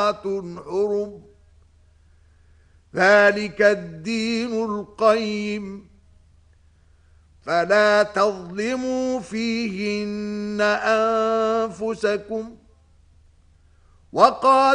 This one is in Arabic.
حرم ذلك الدين القيم فلا تظلموا فيهن أنفسكم وقال